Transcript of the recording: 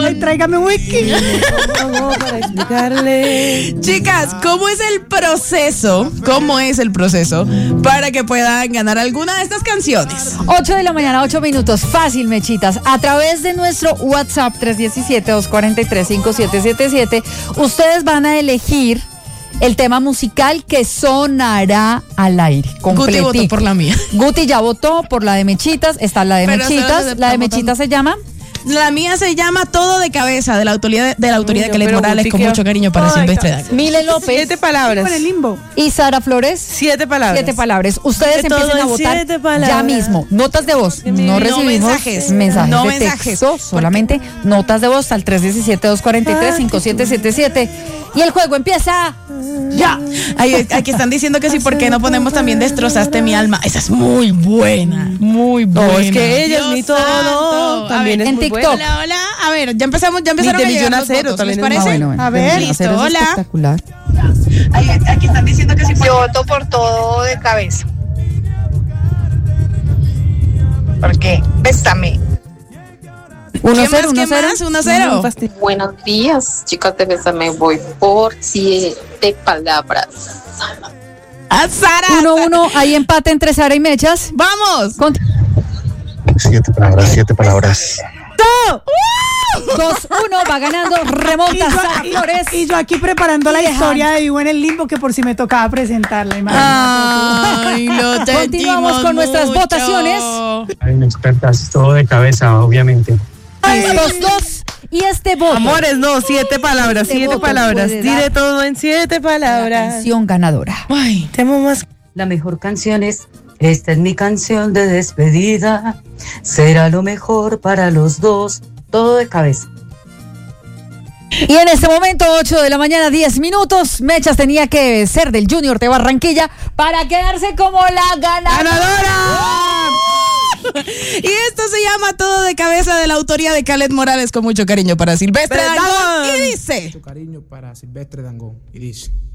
Ay, tráigame whisky. Para explicarle. Chicas, ¿cómo es el proceso? ¿Cómo es el proceso para que puedan ganar alguna de estas canciones? 8 de la mañana, 8 minutos. Fácil, mechitas. A través de nuestro WhatsApp 317-243-5777, ustedes van a elegir el tema musical que sonará al aire. Guti votó por la mía. Guti ya votó por la de Mechitas. Está la de Pero Mechitas. La de Mechitas se llama... La mía se llama Todo de Cabeza, de la autoría de Caled Morales, Guti, con mucho cariño para Silvestre Dangond. Mile López 7 palabras. Con el limbo. y Sara Flores. 7 palabras. 7 palabras. Ustedes De todo empiecen a en votar 7 palabras. ya mismo. Notas de voz. No No recibimos mensajes. mensajes No de mensajes. texto, solamente notas de voz al 317-243-5777. Y el juego empieza ya. Ay, aquí están diciendo que sí, ¿por qué no ponemos también Destrozaste mi alma? Esa es muy buena, muy buena. No, es que ella es mi todo. santo. También A ver, es en muy TikTok. buena. Hola, hola. A ver, ya empezaron a Ni de llegar millón a los cero, votos, ¿les también es parece? muy A ver, Listo, listo, hola. espectacular. Ay, aquí están diciendo que sí. Yo voto por Todo de Cabeza. ¿Por qué? Bésame. 1-0, ¿Qué 1-0. más? 1-0. Buenos días, chicas de Bésame. Voy por 7 palabras. ¡A Sara! 1-1. Hay empate entre Sara y Mechas. ¡Vamos! 7 palabras. 2-1. Va ganando. Remonta Sara Flores. Y yo aquí preparando la historia de Vivo en el Limbo, que por si me tocaba presentarla. Ay, lo Continuamos con nuestras votaciones. Hay expertas, todo de cabeza, obviamente. 2-2. Y este voto. Amores, no, 7 palabras, Este 7 voto palabras. puede Diré dar todo en 7 la palabras. canción ganadora. Ay, Te amo más. La mejor canción es Esta es mi canción de despedida. Será lo mejor para los dos. Todo de cabeza. Y en este momento, 8 de la mañana, 10 minutos, Mechas tenía que ser del Junior de Barranquilla para quedarse como la ganadora. y esto se llama Todo de Cabeza, de la autoría de Caled Morales, con mucho cariño para Silvestre Dangond. Y dice: Mucho cariño para Silvestre Dangond. Y dice...